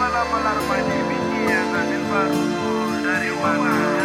lama-lama larmadi biji yang hasil baru dari mana?